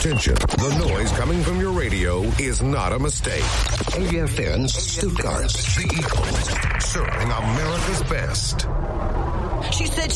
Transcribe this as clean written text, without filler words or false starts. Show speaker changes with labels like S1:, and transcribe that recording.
S1: Attention, the noise coming from your radio is not a mistake.
S2: AFN Stuttgart.
S1: The Eagle, serving America's best.
S3: She said